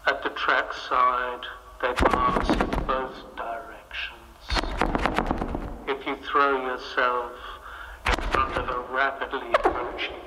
At the trackside, they pass in both directions. If you throw yourself in front of a rapidly approaching